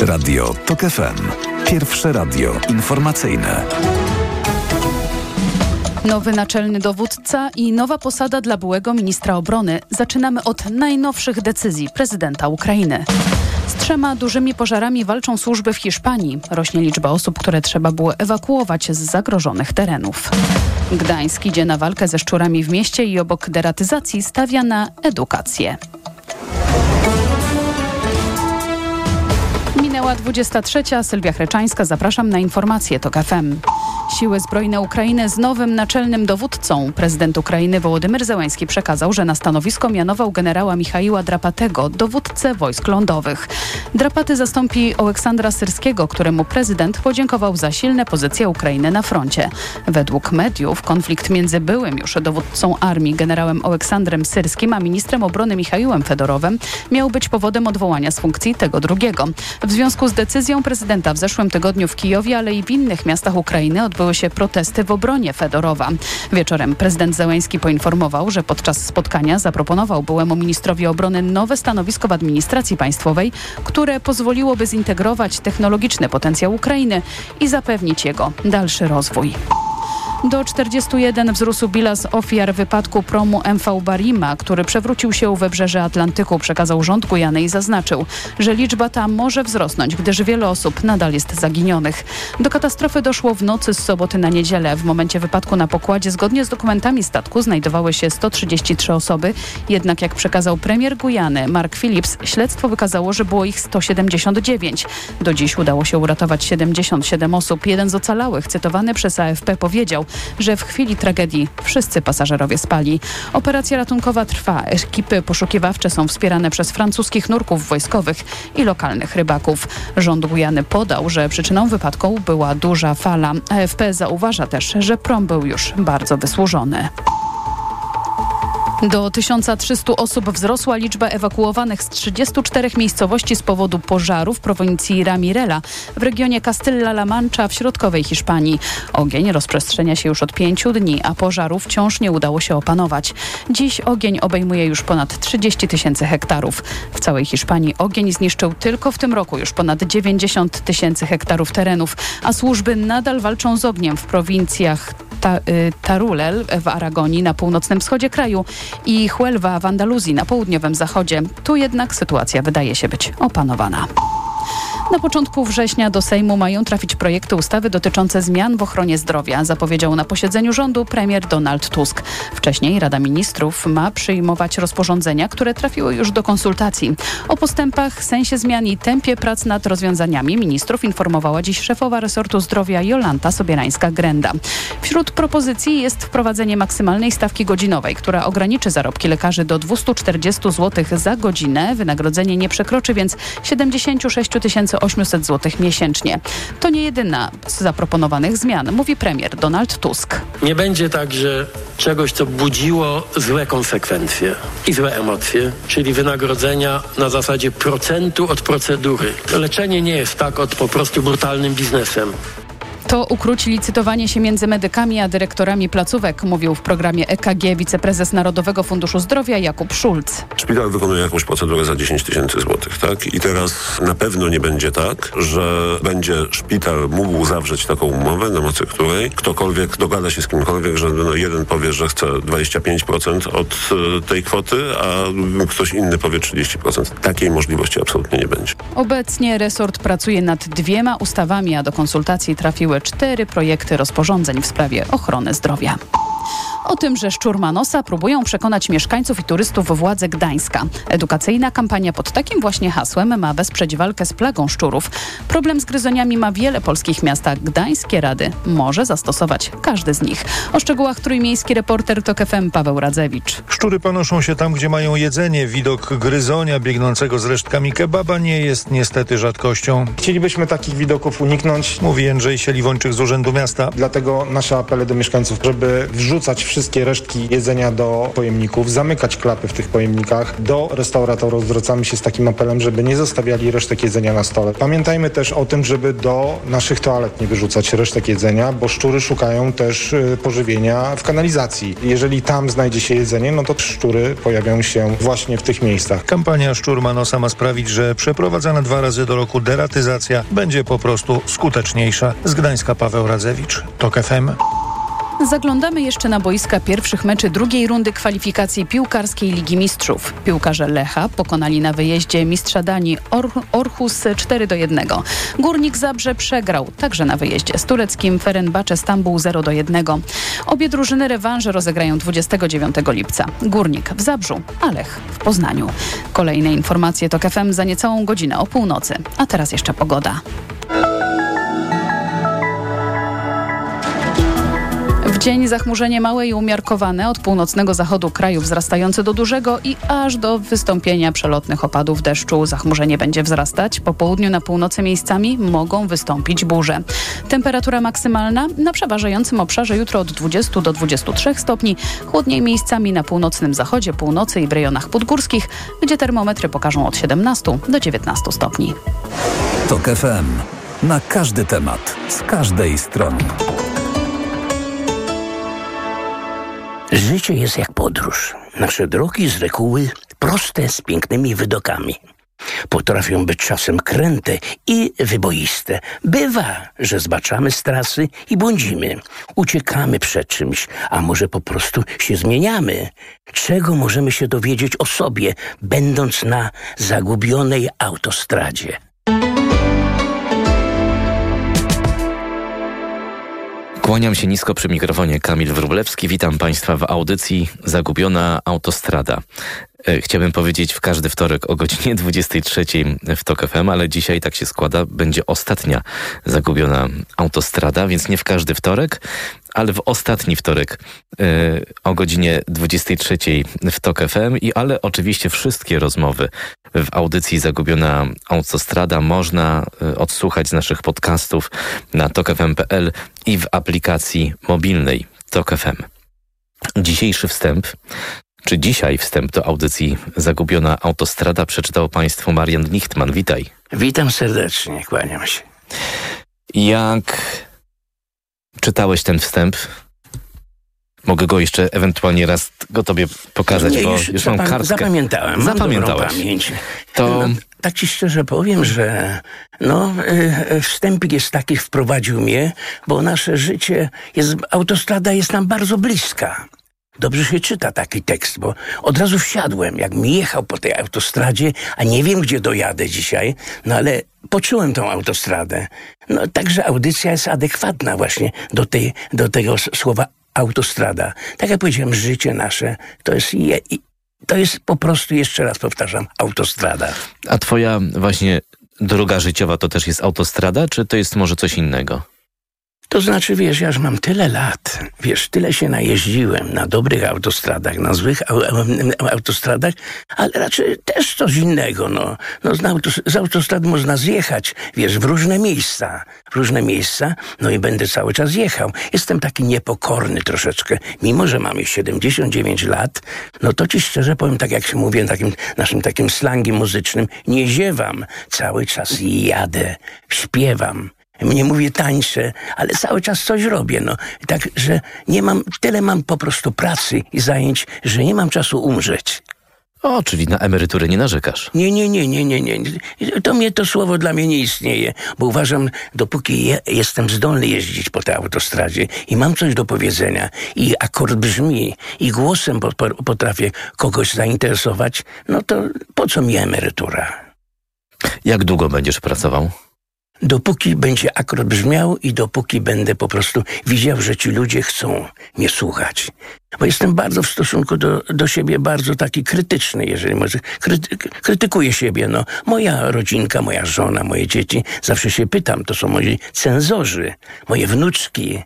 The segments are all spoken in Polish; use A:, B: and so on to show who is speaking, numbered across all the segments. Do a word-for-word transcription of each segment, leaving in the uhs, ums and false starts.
A: Radio TOK F M. Pierwsze radio informacyjne.
B: Nowy naczelny dowódca i nowa posada dla byłego ministra obrony. Zaczynamy od najnowszych decyzji prezydenta Ukrainy. Z trzema dużymi pożarami walczą służby w Hiszpanii. Rośnie liczba osób, które trzeba było ewakuować z zagrożonych terenów. Gdańsk idzie na walkę ze szczurami w mieście i obok deratyzacji stawia na edukację. Minęła dwudziesta trzecia. Sylwia Chreczańska. Zapraszam na informacje TOK F M. Siły zbrojne Ukrainy z nowym naczelnym dowódcą. Prezydent Ukrainy Wołodymyr Zełański przekazał, że na stanowisko mianował generała Michaiła Drapatego, dowódcę wojsk lądowych. Drapaty zastąpi Oleksandra Syrskiego, któremu prezydent podziękował za silne pozycje Ukrainy na froncie. Według mediów konflikt między byłym już dowódcą armii generałem Oleksandrem Syrskim a ministrem obrony Michaiłem Fedorowem miał być powodem odwołania z funkcji tego drugiego. W związku z decyzją prezydenta w zeszłym tygodniu w Kijowie, ale i w innych miastach Ukrainy odbyły się protesty w obronie Fedorowa. Wieczorem prezydent Zełański poinformował, że podczas spotkania zaproponował byłemu ministrowi obrony nowe stanowisko w administracji państwowej, które pozwoliłoby zintegrować technologiczny potencjał Ukrainy i zapewnić jego dalszy rozwój. Do czterdziestu jeden wzrósł bilans ofiar wypadku promu M V Barima, który przewrócił się u wybrzeży Atlantyku, przekazał rząd Gujany i zaznaczył, że liczba ta może wzrosnąć, gdyż wiele osób nadal jest zaginionych. Do katastrofy doszło w nocy z soboty na niedzielę. W momencie wypadku na pokładzie zgodnie z dokumentami statku znajdowały się sto trzydzieści trzy osoby, jednak jak przekazał premier Gujany Mark Phillips, śledztwo wykazało, że było ich sto siedemdziesiąt dziewięć. Do dziś udało się uratować siedemdziesiąt siedem osób. Jeden z ocalałych, cytowany przez A F P, powiedział, że w chwili tragedii wszyscy pasażerowie spali. Operacja ratunkowa trwa. Ekipy poszukiwawcze są wspierane przez francuskich nurków wojskowych i lokalnych rybaków. Rząd Gujany podał, że przyczyną wypadku była duża fala. A F P zauważa też, że prom był już bardzo wysłużony. Do tysiąc trzysta osób wzrosła liczba ewakuowanych z trzydziestu czterech miejscowości z powodu pożaru w prowincji Ramirela w regionie Castilla-La Mancha w środkowej Hiszpanii. Ogień rozprzestrzenia się już od pięciu dni, a pożaru wciąż nie udało się opanować. Dziś ogień obejmuje już ponad trzydzieści tysięcy hektarów. W całej Hiszpanii ogień zniszczył tylko w tym roku już ponad dziewięćdziesiąt tysięcy hektarów terenów, a służby nadal walczą z ogniem w prowincjach Ta, y, Tarulel w Aragonii na północnym wschodzie kraju i Huelva w Andaluzji na południowym zachodzie. Tu jednak sytuacja wydaje się być opanowana. Na początku września do Sejmu mają trafić projekty ustawy dotyczące zmian w ochronie zdrowia, zapowiedział na posiedzeniu rządu premier Donald Tusk. Wcześniej Rada Ministrów ma przyjmować rozporządzenia, które trafiły już do konsultacji. O postępach, sensie zmian i tempie prac nad rozwiązaniami ministrów informowała dziś szefowa resortu zdrowia Jolanta Sobierańska-Grenda. Wśród propozycji jest wprowadzenie maksymalnej stawki godzinowej, która ograniczy zarobki lekarzy do dwieście czterdzieści złotych za godzinę. Wynagrodzenie nie przekroczy więc siedemdziesiąt sześć tysięcy osiemset złotych miesięcznie. To nie jedyna z zaproponowanych zmian, mówi premier Donald Tusk.
C: Nie będzie tak, że czegoś, co budziło złe konsekwencje i złe emocje, czyli wynagrodzenia na zasadzie procentu od procedury. To leczenie nie jest tak od po prostu brutalnym biznesem.
B: To ukróci licytowanie się między medykami a dyrektorami placówek, mówił w programie E K G wiceprezes Narodowego Funduszu Zdrowia Jakub Szulc.
D: Szpital wykonuje jakąś procedurę za dziesięć tysięcy złotych, tak? I teraz na pewno nie będzie tak, że będzie szpital mógł zawrzeć taką umowę, na mocy której ktokolwiek dogada się z kimkolwiek, że no jeden powie, że chce dwadzieścia pięć procent od y, tej kwoty, a ktoś inny powie trzydzieści procent. Takiej możliwości absolutnie nie będzie.
B: Obecnie resort pracuje nad dwiema ustawami, a do konsultacji trafiły cztery projekty rozporządzeń w sprawie ochrony zdrowia. O tym, że szczur ma nosa, próbują przekonać mieszkańców i turystów władze Gdańska. Edukacyjna kampania pod takim właśnie hasłem ma wesprzeć walkę z plagą szczurów. Problem z gryzoniami ma wiele polskich miast, a gdańskie rady może zastosować każdy z nich. O szczegółach trójmiejski reporter TOK F M Paweł Radzewicz.
E: Szczury panoszą się tam, gdzie mają jedzenie. Widok gryzonia biegnącego z resztkami kebaba nie jest niestety rzadkością.
F: Chcielibyśmy takich widoków uniknąć,
E: mówi Jędrzej Sieliwończyk z Urzędu Miasta.
F: Dlatego nasze apele do mieszkańców, żeby wrzucać wszystkie resztki jedzenia do pojemników, zamykać klapy w tych pojemnikach. Do restauratorów zwracamy się z takim apelem, żeby nie zostawiali resztek jedzenia na stole. Pamiętajmy też o tym, żeby do naszych toalet nie wyrzucać resztek jedzenia, bo szczury szukają też y, pożywienia w kanalizacji. Jeżeli tam znajdzie się jedzenie, no to szczury pojawią się właśnie w tych miejscach.
E: Kampania Szczur ma nosa ma sprawić, że przeprowadzana dwa razy do roku deratyzacja będzie po prostu skuteczniejsza. Z Gdańska Paweł Radzewicz, TOK F M.
B: Zaglądamy jeszcze na boiska pierwszych meczy drugiej rundy kwalifikacji piłkarskiej Ligi Mistrzów. Piłkarze Lecha pokonali na wyjeździe mistrza Danii Or- Orhus cztery do jednego. Górnik Zabrze przegrał także na wyjeździe z tureckim Fenerbahce Stambuł zero do jednego. Obie drużyny rewanże rozegrają dwudziestego dziewiątego lipca. Górnik w Zabrzu, a Lech w Poznaniu. Kolejne informacje TOK F M za niecałą godzinę o północy. A teraz jeszcze pogoda. W dzień zachmurzenie małe i umiarkowane od północnego zachodu kraju wzrastające do dużego i aż do wystąpienia przelotnych opadów deszczu. Zachmurzenie będzie wzrastać. Po południu na północy miejscami mogą wystąpić burze. Temperatura maksymalna na przeważającym obszarze jutro od dwudziestu do dwudziestu trzech stopni. Chłodniej miejscami na północnym zachodzie, północy i w rejonach podgórskich, gdzie termometry pokażą od siedemnastu do dziewiętnastu stopni.
A: TOK F M. Na każdy temat, z każdej strony.
G: Życie jest jak podróż. Nasze drogi z reguły proste, z pięknymi widokami. Potrafią być czasem kręte i wyboiste. Bywa, że zbaczamy z trasy i błądzimy. Uciekamy przed czymś, a może po prostu się zmieniamy. Czego możemy się dowiedzieć o sobie, będąc na zagubionej autostradzie?
H: Kłaniam się nisko przy mikrofonie, Kamil Wróblewski. Witam Państwa w audycji Zagubiona Autostrada. Chciałbym powiedzieć w każdy wtorek o godzinie dwudziestej trzeciej w TOK F M, ale dzisiaj tak się składa, będzie ostatnia Zagubiona Autostrada, więc nie w każdy wtorek, ale w ostatni wtorek yy, o godzinie dwudziestej trzeciej w TOK F M. I ale oczywiście wszystkie rozmowy w audycji Zagubiona Autostrada można yy, odsłuchać z naszych podcastów na tok f m kropka p l i w aplikacji mobilnej TOK F M. Dzisiejszy wstęp Czy dzisiaj wstęp do audycji Zagubiona Autostrada przeczytał Państwu Marian Lichtman. Witaj.
G: Witam serdecznie, kłaniam się.
H: Jak czytałeś ten wstęp? Mogę go jeszcze ewentualnie raz go tobie pokazać,
G: Nie,
H: bo
G: już,
H: już
G: zapam-
H: mam kartkę.
G: Zapamiętałem, mam
H: Zapamiętałeś.
G: dobrą pamięć.
H: To...
G: No, tak ci szczerze powiem, że no, y, wstępik jest taki, wprowadził mnie, bo nasze życie, jest, autostrada jest nam bardzo bliska. Dobrze się czyta taki tekst, bo od razu wsiadłem, jak mi jechał po tej autostradzie, a nie wiem, gdzie dojadę dzisiaj, no ale poczułem tą autostradę. No także audycja jest adekwatna właśnie do, tej, do tego słowa autostrada. Tak jak powiedziałem, życie nasze to jest, je, to jest po prostu, jeszcze raz powtarzam, autostrada.
H: A twoja właśnie droga życiowa to też jest autostrada, czy to jest może coś innego?
G: To znaczy, wiesz, ja już mam tyle lat, wiesz, tyle się najeździłem na dobrych autostradach, na złych autostradach, ale raczej też coś innego, no. no z, autos- z autostrady można zjechać, wiesz, w różne miejsca, w różne miejsca, no i będę cały czas jechał. Jestem taki niepokorny troszeczkę, mimo że mam już siedemdziesiąt dziewięć lat, no to ci szczerze powiem, tak jak się mówię, takim naszym takim slangiem muzycznym, nie ziewam, cały czas jadę, śpiewam. Nie mówię tańczę, ale cały czas coś robię, no. Tak, że nie mam, tyle mam po prostu pracy i zajęć, że nie mam czasu umrzeć.
H: O, czyli na emeryturę nie narzekasz.
G: Nie, nie, nie, nie, nie, nie. To mnie, to słowo dla mnie nie istnieje, bo uważam, dopóki je, jestem zdolny jeździć po tej autostradzie i mam coś do powiedzenia i akord brzmi i głosem potrafię kogoś zainteresować, no to po co mi emerytura?
H: Jak długo będziesz pracował?
G: Dopóki będzie akord brzmiał i dopóki będę po prostu widział, że ci ludzie chcą mnie słuchać. Bo jestem bardzo w stosunku do, do siebie bardzo taki krytyczny, jeżeli może. Kryty, krytykuję siebie, no. Moja rodzinka, moja żona, moje dzieci, zawsze się pytam, to są moi cenzorzy, moje wnuczki.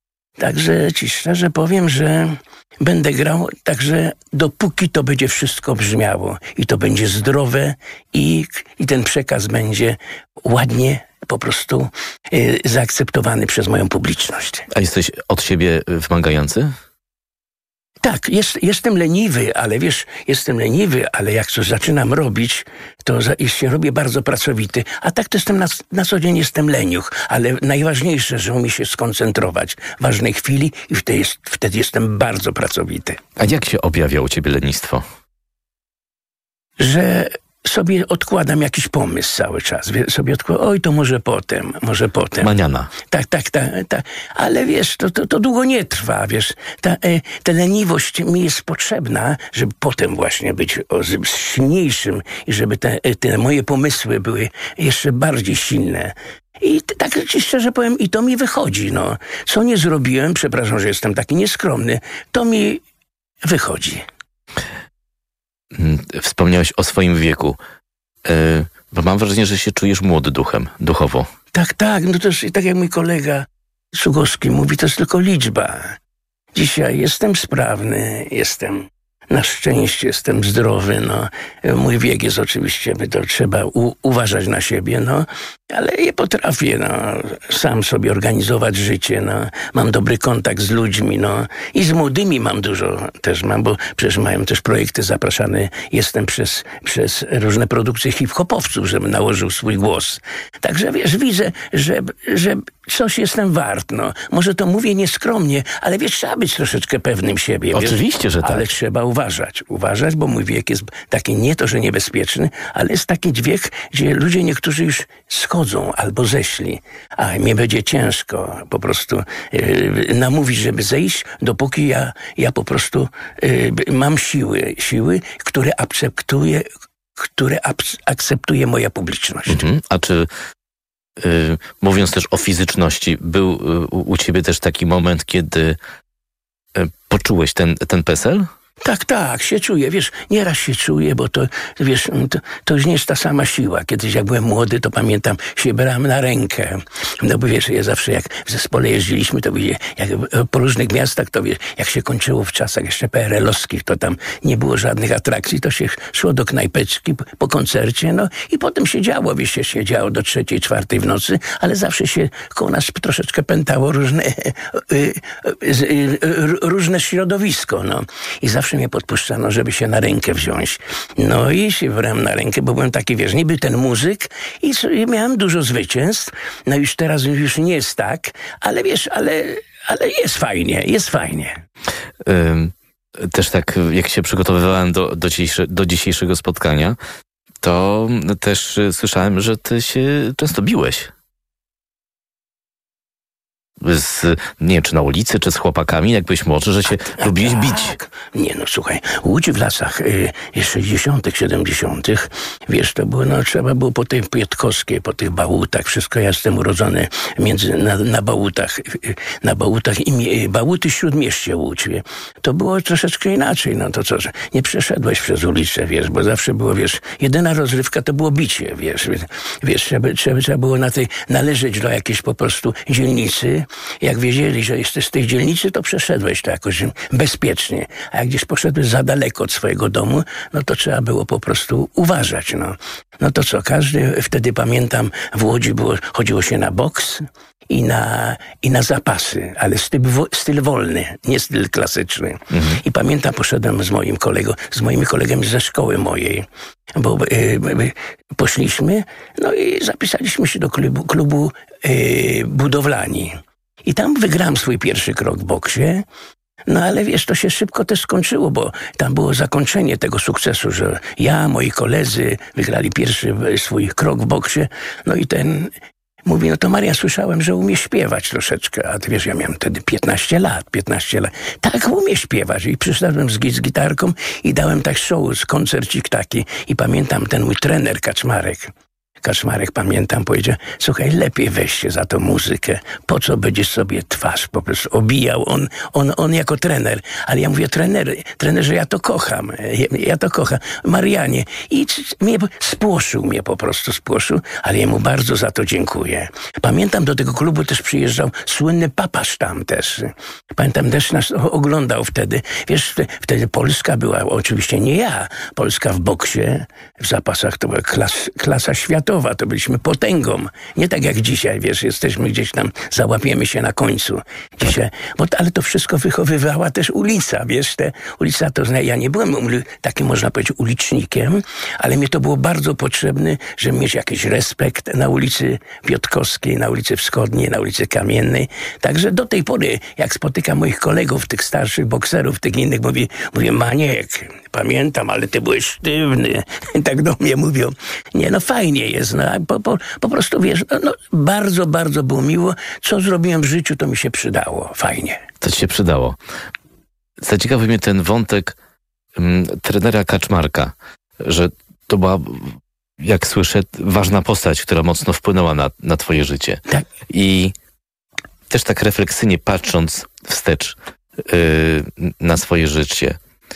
G: Także ci szczerze powiem, że będę grał, także dopóki to będzie wszystko brzmiało i to będzie zdrowe i, i ten przekaz będzie ładnie po prostu y, zaakceptowany przez moją publiczność.
H: A jesteś od siebie wymagający?
G: Tak, jest, jestem leniwy, ale wiesz, jestem leniwy, ale jak coś zaczynam robić, to za, się robię bardzo pracowity. A tak to jestem na, na co dzień jestem leniuch, ale najważniejsze, że umiem się skoncentrować w ważnej chwili i wtedy, jest, wtedy jestem bardzo pracowity.
H: A jak się objawia u ciebie lenistwo?
G: Że sobie odkładam jakiś pomysł cały czas. Sobie odkładam, oj, to może potem, może potem.
H: Maniana.
G: Tak, tak, tak. Ta. Ale wiesz, to, to, to długo nie trwa, wiesz. Ta, e, ta leniwość mi jest potrzebna, żeby potem właśnie być o, silniejszym i żeby te, te moje pomysły były jeszcze bardziej silne. I tak ci szczerze powiem, i to mi wychodzi, no. Co nie zrobiłem, przepraszam, że jestem taki nieskromny, to mi wychodzi.
H: Wspomniałeś o swoim wieku, yy, bo mam wrażenie, że się czujesz młody duchem, duchowo.
G: Tak, tak, no to jest tak jak mój kolega Sługowski mówi, to jest tylko liczba. Dzisiaj jestem sprawny, jestem, na szczęście jestem zdrowy, no. Mój wiek jest oczywiście, by to trzeba u, uważać na siebie, no. Ale ja potrafię, no, sam sobie organizować życie, no. Mam dobry kontakt z ludźmi, no. I z młodymi mam dużo też mam, bo przecież mają też projekty zapraszane. Jestem przez, przez różne produkcje hip-hopowców, żebym nałożył swój głos. Także wiesz, widzę, że, że coś jestem wart, no. Może to mówię nieskromnie, ale wiesz, trzeba być troszeczkę pewnym siebie.
H: Oczywiście,
G: wiesz?
H: że tak.
G: Ale trzeba uważać. Uważać, bo mój wiek jest taki nie to, że niebezpieczny, ale jest taki wiek, gdzie ludzie niektórzy już schodzą albo ześli, a mnie będzie ciężko po prostu yy, namówić, żeby zejść, dopóki ja, ja po prostu yy, mam siły, siły, które akceptuje, które akceptuje moja publiczność.
H: Mhm. A czy yy, mówiąc też o fizyczności, był yy, u ciebie też taki moment, kiedy yy, poczułeś ten, ten PESEL?
G: Tak, tak, się czuję, wiesz, nieraz się czuję, bo to, wiesz, to, to już nie jest ta sama siła. Kiedyś jak byłem młody, to pamiętam, się brałem na rękę. No bo wiesz, ja zawsze jak w zespole jeździliśmy, to wiesz, jak po różnych miastach, to wiesz, jak się kończyło w czasach jeszcze P R L-owskich, to tam nie było żadnych atrakcji, to się szło do knajpeczki po koncercie, no i potem się działo, wiesz, się siedziało do trzeciej, czwartej w nocy, ale zawsze się koło nas troszeczkę pętało różne, różne środowisko, no. I zawsze Zawsze mnie podpuszczano, żeby się na rękę wziąć. No i się brałem na rękę, bo byłem taki, wiesz, niby ten muzyk i, i miałem dużo zwycięstw. No już teraz już nie jest tak, ale wiesz, ale, ale jest fajnie, jest fajnie.
H: Ym, też tak, jak się przygotowywałem do, do, dzisiejsze, do dzisiejszego spotkania, to też słyszałem, że ty się często biłeś. Z, nie wiem, czy na ulicy, czy z chłopakami, jak byłeś młodszy, że się
G: a,
H: lubiłeś
G: tak.
H: bić.
G: Nie, no słuchaj, Łódź w lasach y, sześćdziesiątych, siedemdziesiątych, wiesz, to było, no trzeba było po tej Piotkowskiej, po tych Bałutach, wszystko, ja jestem urodzony między, na, na Bałutach, y, na Bałutach i y, Bałuty, Śródmieście Łódź, wie. To było troszeczkę inaczej, no to co, że nie przeszedłeś przez ulicę, wiesz, bo zawsze było, wiesz, jedyna rozrywka to było bicie, wiesz, wiesz, trzeba, trzeba, trzeba było na tej, należeć do jakiejś po prostu dzielnicy. Jak wiedzieli, że jesteś z tej dzielnicy, to przeszedłeś to jakoś bezpiecznie. A jak gdzieś poszedłeś za daleko od swojego domu, no to trzeba było po prostu uważać. No, no to co, każdy, wtedy pamiętam, w Łodzi było, chodziło się na boks i na, i na zapasy, ale styl, styl wolny, nie styl klasyczny. Mhm. I pamiętam, poszedłem z moim kolegą, z moimi kolegami ze szkoły mojej, bo y, y, poszliśmy, no i zapisaliśmy się do klubu, klubu y, budowlani. I tam wygrałem swój pierwszy krok w boksie. No ale wiesz, to się szybko też skończyło, bo tam było zakończenie tego sukcesu, że ja, moi koledzy wygrali pierwszy swój krok w boksie. No i ten mówi, no to Maria, słyszałem, że umie śpiewać troszeczkę. A ty wiesz, ja miałem wtedy piętnaście lat, piętnaście lat. Tak, umie śpiewać. I przyszedłem z, z gitarką i dałem tak show, koncercik taki. I pamiętam ten mój trener Kaczmarek. Kaczmarek, pamiętam, powiedział, słuchaj, lepiej weź się za tą muzykę, po co będziesz sobie twarz po prostu obijał, on, on, on jako trener, ale ja mówię, trener, trenerze, ja to kocham, ja, ja to kocham, Marianie, i mnie spłoszył mnie po prostu, spłoszył, ale jemu bardzo za to dziękuję. Pamiętam, do tego klubu też przyjeżdżał słynny Papasz tam też, pamiętam, też nas oglądał wtedy, wiesz, wtedy Polska była, oczywiście nie ja, Polska w boksie, w zapasach to była klas, klasa światowa, światowa, to byliśmy potęgą. Nie tak jak dzisiaj, wiesz, jesteśmy gdzieś tam, załapiemy się na końcu. Dzisiaj, bo, ale to wszystko wychowywała też ulica, wiesz, te ulica to, ja nie byłem takim, można powiedzieć, ulicznikiem, ale mi to było bardzo potrzebne, żeby mieć jakiś respekt na ulicy Piotrkowskiej, na ulicy Wschodniej, na ulicy Kamiennej. Także do tej pory, jak spotykam moich kolegów, tych starszych bokserów, tych innych, mówię, mówię, Maniek, pamiętam, ale ty byłeś sztywny. I tak do mnie mówią. Nie, no fajnie jest, no, po, po, po prostu, wiesz, no, no, bardzo, bardzo było miło. Co zrobiłem w życiu, to mi się przydało. Fajnie.
H: Co ci się przydało? Zaciekawił mnie ten wątek um, trenera Kaczmarka, że to była, jak słyszę, ważna postać, która mocno wpłynęła na, na twoje życie.
G: Tak.
H: I też tak refleksyjnie patrząc wstecz yy, na swoje życie,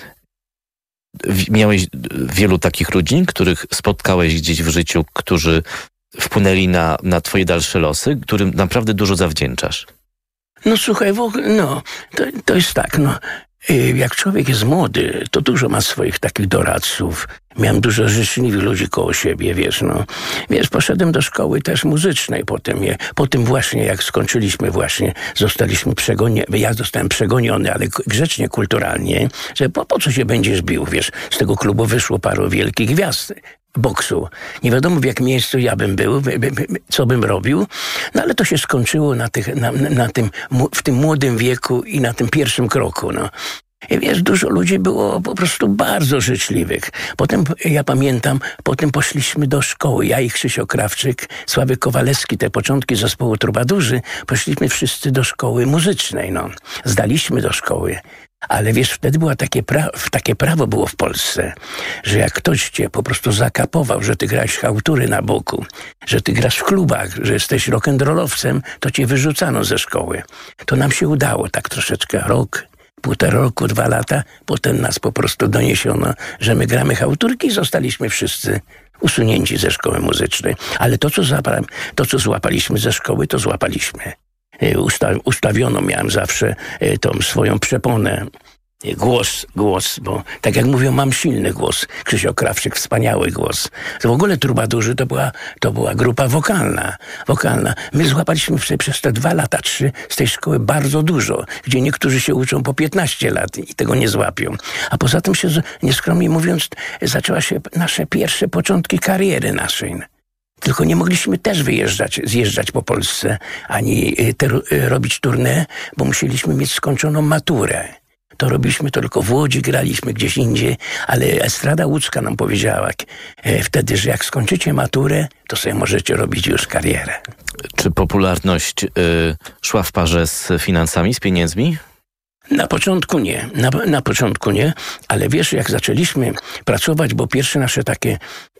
H: miałeś wielu takich ludzi, których spotkałeś gdzieś w życiu, którzy wpłynęli na, na twoje dalsze losy, którym naprawdę dużo zawdzięczasz.
G: No słuchaj, w ogóle, no, to, to jest tak, no, jak człowiek jest młody, to dużo ma swoich takich doradców. Miałem dużo życzliwych ludzi koło siebie, wiesz, no. Wiesz, poszedłem do szkoły też muzycznej potem. Je, potem właśnie, jak skończyliśmy właśnie, zostaliśmy przegonieni, ja zostałem przegoniony, ale grzecznie, kulturalnie, że po, po co się będziesz bił, wiesz. Z tego klubu wyszło paru wielkich gwiazd boksu. Nie wiadomo, w jakim miejscu ja bym był, by, by, by, co bym robił, no ale to się skończyło na tych, na, na tym, w tym młodym wieku i na tym pierwszym kroku, no. I wiesz, dużo ludzi było po prostu bardzo życzliwych. Potem, ja pamiętam, potem poszliśmy do szkoły. Ja i Krzysio Krawczyk, Sławek Kowalewski, te początki zespołu Trubadurzy, poszliśmy wszyscy do szkoły muzycznej, no. Zdaliśmy do szkoły. Ale wiesz, wtedy było takie, pra- takie prawo było w Polsce, że jak ktoś cię po prostu zakapował, że ty grałeś chałtury na boku, że ty grasz w klubach, że jesteś rock'n'rollowcem, to cię wyrzucano ze szkoły. To nam się udało tak troszeczkę, rok, półtora roku, dwa lata, potem nas po prostu doniesiono, że my gramy chałturki i zostaliśmy wszyscy usunięci ze szkoły muzycznej. Ale to, co, zapa- to, co złapaliśmy ze szkoły, to złapaliśmy. Usta- ustawiono miałem zawsze tą swoją przeponę. Głos, głos, bo tak jak mówią, mam silny głos. Krzysio Krawczyk, wspaniały głos. W ogóle Trubadurzy to była, to była grupa wokalna. wokalna. My złapaliśmy przez te dwa lata, trzy z tej szkoły bardzo dużo, gdzie niektórzy się uczą po piętnaście lat i tego nie złapią. A poza tym się, nieskromnie mówiąc, zaczęła się nasze pierwsze początki kariery naszej. Tylko nie mogliśmy też wyjeżdżać, zjeżdżać po Polsce, ani te, robić tournée, bo musieliśmy mieć skończoną maturę. To robiliśmy tylko w Łodzi, graliśmy gdzieś indziej, ale Estrada Łódzka nam powiedziała e, wtedy, że jak skończycie maturę, to sobie możecie robić już karierę.
H: Czy popularność y, szła w parze z finansami, z pieniędzmi?
G: Na początku nie, na, na początku nie, ale wiesz, jak zaczęliśmy pracować, bo pierwsze nasze takie,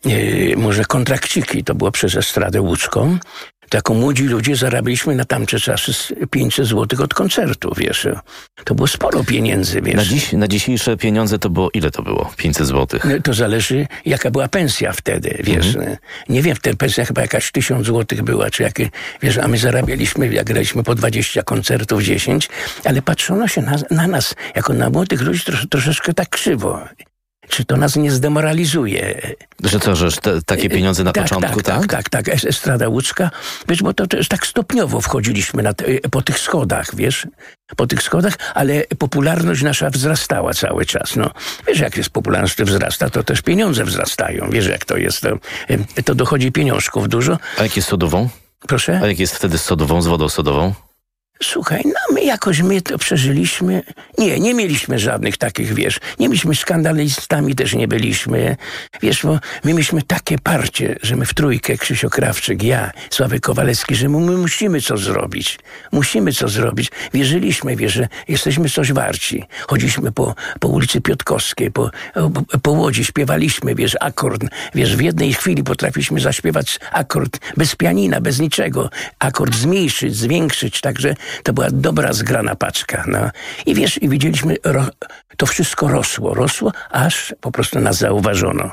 G: e, może kontrakciki, to było przez Estradę Łódzką, to jako młodzi ludzie zarabialiśmy na tamte czasy pięćset złotych od koncertu, wiesz. To było sporo pieniędzy, wiesz.
H: Na, dziś, na dzisiejsze pieniądze to było, ile to było? pięćset złotych?
G: To zależy, jaka była pensja wtedy, wiesz. Mhm. Nie wiem, wtedy pensja chyba jakaś tysiąc złotych była, czy jakie, wiesz, a my zarabialiśmy, jak graliśmy po dwadzieścia koncertów, dziesięć, ale patrzono się na, na nas, jako na młodych ludzi trosz, troszeczkę tak krzywo. Czy to nas nie zdemoralizuje?
H: Że co, że te, takie pieniądze na
G: tak,
H: początku,
G: tak? Tak, tak, tak. Estrada Łódzka, wiesz, bo to, to tak stopniowo wchodziliśmy na te, po tych schodach, wiesz, po tych schodach, ale popularność nasza wzrastała cały czas, no. Wiesz, jak jest popularność wzrasta, to też pieniądze wzrastają. Wiesz, jak to jest, to, to dochodzi pieniążków dużo.
H: A jak jest z sodową?
G: Proszę?
H: A jak jest wtedy z sodową, z wodą sodową?
G: Słuchaj, no my jakoś my to przeżyliśmy. Nie, nie mieliśmy żadnych takich, wiesz, nie mieliśmy skandalistami, też nie byliśmy. Wiesz, bo my mieliśmy takie parcie, że my w trójkę, Krzysio Krawczyk, ja, Sławek Kowalewski, że my, my musimy coś zrobić. Musimy coś zrobić. Wierzyliśmy, wiesz, że jesteśmy coś warci. Chodziliśmy po, po ulicy Piotrkowskiej, po, po, po Łodzi, śpiewaliśmy, wiesz, akord. Wiesz, w jednej chwili potrafiliśmy zaśpiewać akord bez pianina, bez niczego. Akord zmniejszyć, zwiększyć, także to była dobra, zgrana paczka. No. I wiesz, i widzieliśmy, ro, to wszystko rosło, rosło, aż po prostu nas zauważono.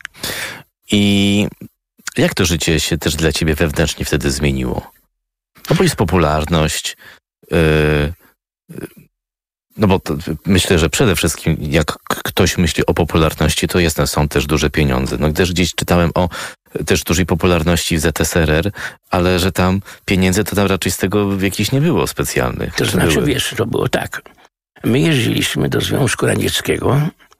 H: I jak to życie się też dla ciebie wewnętrznie wtedy zmieniło? No bo jest popularność, yy, no bo to, myślę, że przede wszystkim jak ktoś myśli o popularności, to jest, są też duże pieniądze. No też gdzieś czytałem o też dużej popularności w Z S R R, ale że tam pieniędzy to tam raczej z tego jakichś nie było specjalnych.
G: To znaczy, były? Wiesz, to było tak. My jeździliśmy do Związku Radzieckiego,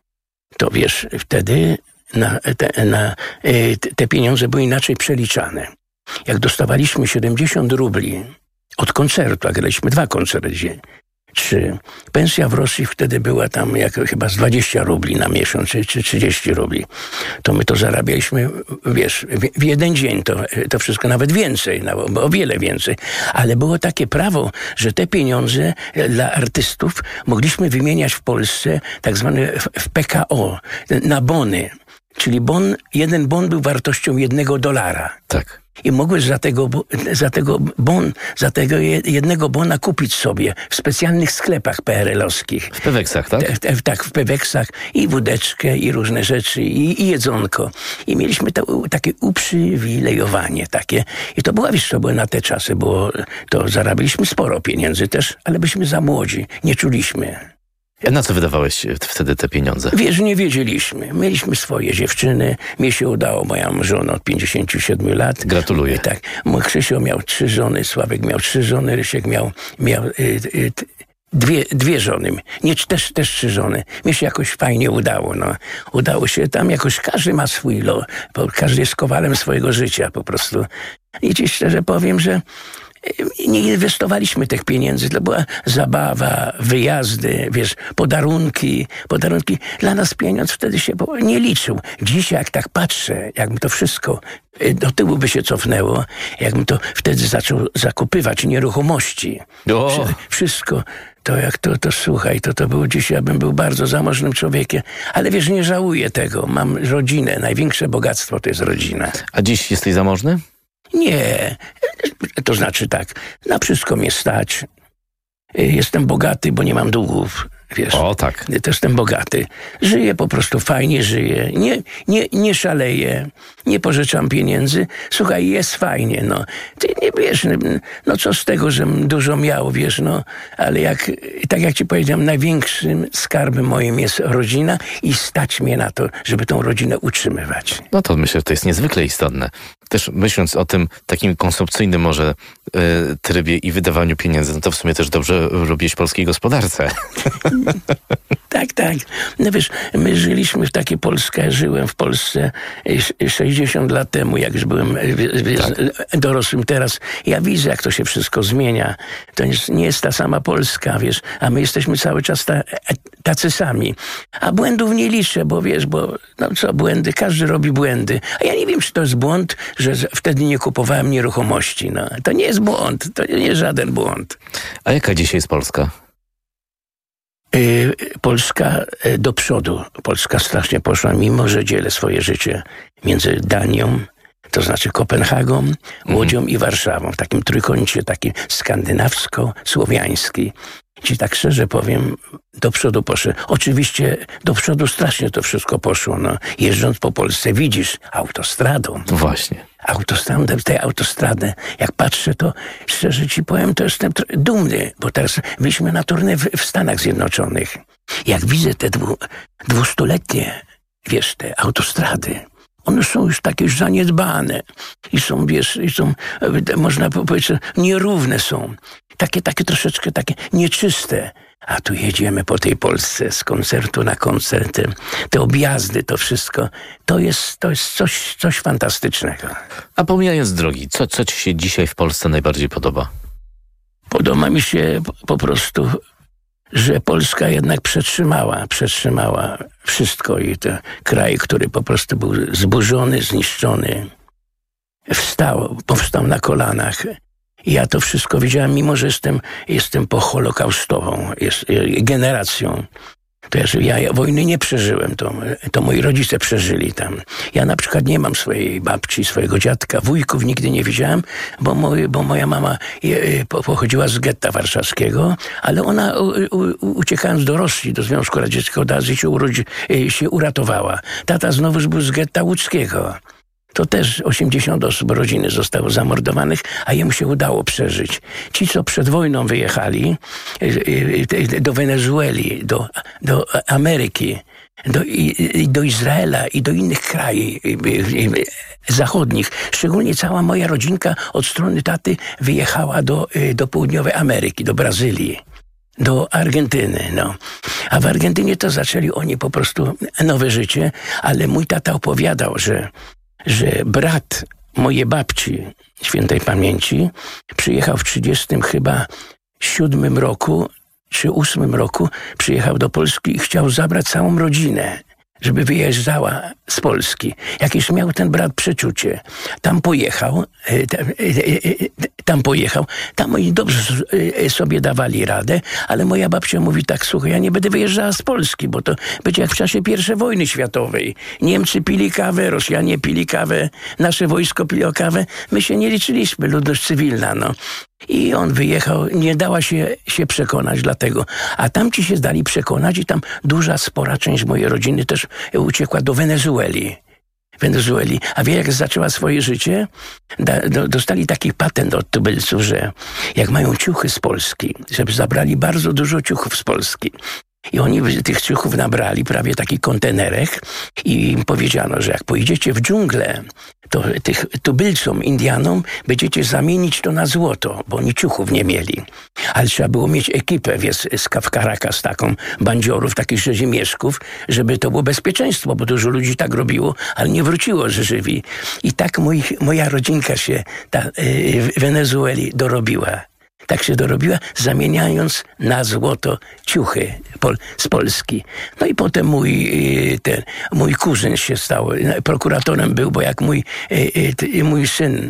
G: to wiesz, wtedy na, te, na, te pieniądze były inaczej przeliczane. Jak dostawaliśmy siedemdziesiąt rubli od koncertu, a graliśmy dwa koncerty, trzy. Pensja w Rosji wtedy była tam jak chyba z dwadzieścia rubli na miesiąc, czy, czy trzydzieści rubli. To my to zarabialiśmy, wiesz, w, w jeden dzień to, to wszystko, nawet więcej, no, o wiele więcej. Ale było takie prawo, że te pieniądze dla artystów mogliśmy wymieniać w Polsce tak zwane w, w P K O, na bony. Czyli bon, jeden bon był wartością jednego dolara. Tak. I mogłeś za tego, za tego bon, za tego jednego bona kupić sobie w specjalnych sklepach P R L-owskich.
H: W Peweksach, tak?
G: Te, te, tak, w Peweksach i wódeczkę, i różne rzeczy, i, i jedzonko. I mieliśmy to, takie uprzywilejowanie takie. I to była, wiesz, to było na te czasy, bo to zarabialiśmy sporo pieniędzy też, ale byliśmy za młodzi, nie czuliśmy.
H: A na co wydawałeś wtedy te pieniądze?
G: Wiesz, nie wiedzieliśmy. Mieliśmy swoje dziewczyny. Mnie się udało, moją żonę od pięćdziesięciu siedmiu lat.
H: Gratuluję.
G: Tak. Mój Krzysio miał trzy żony, Sławek miał trzy żony, Rysiek miał, miał y, y, dwie, dwie żony. Nie, też, też trzy żony. Mnie się jakoś fajnie udało. No. Udało się tam jakoś, każdy ma swój lo, bo każdy jest kowalem swojego życia po prostu. I ci szczerze powiem, że nie inwestowaliśmy tych pieniędzy, to była zabawa, wyjazdy, wiesz, podarunki, podarunki. Dla nas pieniądz wtedy się nie liczył. Dzisiaj jak tak patrzę, jakbym to wszystko do tyłu by się cofnęło, jakbym to wtedy zaczął zakupywać nieruchomości. O. Wszystko. To jak to, to słuchaj, to to był dzisiaj, ja bym był bardzo zamożnym człowiekiem. Ale wiesz, nie żałuję tego. Mam rodzinę. Największe bogactwo to jest rodzina.
H: A dziś jesteś zamożny?
G: Nie, to znaczy tak, na wszystko mnie stać. Jestem bogaty, bo nie mam długów. Wiesz,
H: o tak.
G: To jestem bogaty. Żyję po prostu fajnie, żyję. Nie, nie, nie szaleję, nie pożyczam pieniędzy. Słuchaj, jest fajnie, no. Ty nie wiesz, no co z tego, żem dużo miał, wiesz, no. Ale jak, tak jak ci powiedziałem, największym skarbem moim jest rodzina i stać mnie na to, żeby tą rodzinę utrzymywać.
H: No to myślę, że to jest niezwykle istotne. Też myśląc o tym takim konsumpcyjnym może y, trybie i wydawaniu pieniędzy, no to w sumie też dobrze robisz polskiej gospodarce.
G: Tak, tak. No wiesz, my żyliśmy w takiej Polsce, żyłem w Polsce sześćdziesiąt lat temu, jak już byłem wiesz, tak. dorosłym teraz. Ja widzę, jak to się wszystko zmienia. To jest, nie jest ta sama Polska, wiesz, a my jesteśmy cały czas ta, tacy sami. A błędów nie liczę, bo wiesz, bo no co, błędy, każdy robi błędy. A ja nie wiem, czy to jest błąd, że wtedy nie kupowałem nieruchomości. No, to nie jest błąd, to nie jest żaden błąd.
H: A jaka dzisiaj jest Polska?
G: Polska do przodu. Polska strasznie poszła, mimo że dzielę swoje życie między Danią, to znaczy Kopenhagą, Łodzią mm. i Warszawą. W takim trójkącie, takim skandynawsko-słowiański. Ci tak szczerze powiem, do przodu poszedł. Oczywiście do przodu strasznie to wszystko poszło. No. Jeżdżąc po Polsce widzisz autostradą.
H: Właśnie.
G: Autostradę, tej autostradę. Jak patrzę, to szczerze ci powiem, to jestem dumny, bo teraz byliśmy na tournée w, w Stanach Zjednoczonych. Jak widzę te dwu, dwustuletnie, wiesz, te autostrady, one są już takie już zaniedbane i są, wiesz, i są, można powiedzieć, nierówne są. Takie, takie troszeczkę takie nieczyste. A tu jedziemy po tej Polsce z koncertu na koncert. Te objazdy, to wszystko, to jest, to jest coś, coś fantastycznego.
H: A pomijając drogi, co, co ci się dzisiaj w Polsce najbardziej podoba?
G: Podoba mi się po prostu, że Polska jednak przetrzymała, przetrzymała wszystko i ten kraj, który po prostu był zburzony, zniszczony, wstał, powstał na kolanach. I ja to wszystko widziałem, mimo że jestem, jestem poholokaustową jest, generacją. To ja, ja, ja wojny nie przeżyłem, to, to moi rodzice przeżyli tam. Ja na przykład nie mam swojej babci, swojego dziadka, wujków nigdy nie widziałem, bo, moi, bo moja mama je, po, pochodziła z getta warszawskiego, ale ona u, u, uciekając do Rosji, do Związku Radzieckiego, do Azji się, urodzi, się uratowała. Tata znowuż był z getta łódzkiego. To też osiemdziesiąt osób rodziny zostało zamordowanych, a jemu się udało przeżyć. Ci, co przed wojną wyjechali do Wenezueli, do, do Ameryki, do, i, do Izraela i do innych krajów zachodnich. Szczególnie cała moja rodzinka od strony taty wyjechała do, do południowej Ameryki, do Brazylii, do Argentyny. No. A w Argentynie to zaczęli oni po prostu nowe życie, ale mój tata opowiadał, że, że brat mojej babci, świętej pamięci, przyjechał w trzydziestym chyba siódmym roku, czy ósmym roku, przyjechał do Polski i chciał zabrać całą rodzinę, żeby wyjeżdżała z Polski. Jakieś miał ten brat przeczucie. Tam pojechał, tam pojechał, tam oni dobrze sobie dawali radę, ale moja babcia mówi tak, słuchaj, ja nie będę wyjeżdżała z Polski, bo to będzie jak w czasie pierwszej wojny światowej. Niemcy pili kawę, Rosjanie pili kawę, nasze wojsko piło kawę. My się nie liczyliśmy, ludność cywilna, no. I on wyjechał, nie dała się, się przekonać dlatego. A tamci się zdali przekonać i tam duża, spora część mojej rodziny też uciekła do Wenezueli. Wenezueli. A wie, jak zaczęła swoje życie? Da, do, dostali taki patent od tubylców, że jak mają ciuchy z Polski, żeby zabrali bardzo dużo ciuchów z Polski. I oni tych ciuchów nabrali, prawie taki kontenerek, i im powiedziano, że jak pojedziecie w dżunglę, to tych tubylcom, Indianom, będziecie zamienić to na złoto, bo oni ciuchów nie mieli. Ale trzeba było mieć ekipę, wiesz, z Caracas, taką bandziorów, takich rzezimieszków, żeby to było bezpieczeństwo, bo dużo ludzi tak robiło, ale nie wróciło, że żywi. I tak mój, moja rodzinka się ta, yy, w Wenezueli dorobiła. Tak się dorobiła, zamieniając na złoto ciuchy pol, z Polski. No i potem mój, ten, mój kuzyn się stał, prokuratorem był, bo jak mój, mój syn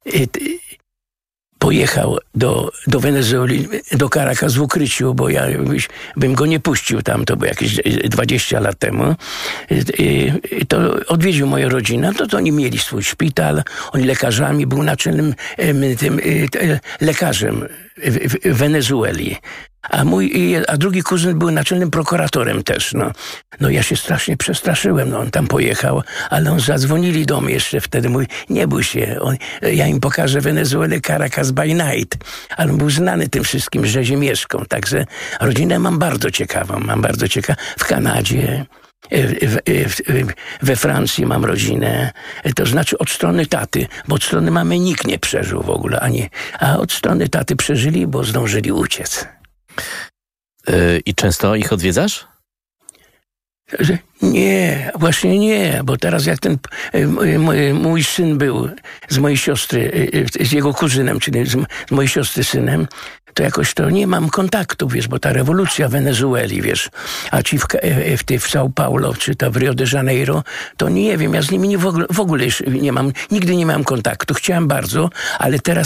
G: pojechał do, do Wenezueli, do Caracas w ukryciu, bo ja bym go nie puścił tam, to było jakieś dwadzieścia lat temu, to odwiedził moją rodzinę, to, to oni mieli swój szpital, oni lekarzami, był naczelnym tym, lekarzem w Wenezueli. A mój, a drugi kuzyn był naczelnym prokuratorem też, no. No ja się strasznie przestraszyłem, no on tam pojechał, ale on zadzwonili do mnie jeszcze wtedy, mówi, nie bój się, on, ja im pokażę Wenezuelę Caracas by night. Ale on był znany tym wszystkim rzezimieszką, także rodzinę mam bardzo ciekawą, mam bardzo ciekawą. W Kanadzie, w, w, w, we Francji mam rodzinę, to znaczy od strony taty, bo od strony mamy nikt nie przeżył w ogóle, ani, a od strony taty przeżyli, bo zdążyli uciec.
H: I często ich odwiedzasz?
G: Nie, właśnie nie, bo teraz jak ten mój, mój syn był z mojej siostry, z jego kuzynem, czyli z, z mojej siostry synem, to jakoś to nie mam kontaktu, wiesz, bo ta rewolucja w Wenezueli, wiesz, a ci w, w, w São Paulo, czy to w Rio de Janeiro, to nie wiem, ja z nimi nie w ogóle, w ogóle nie mam, nigdy nie miałem kontaktu, chciałem bardzo, ale teraz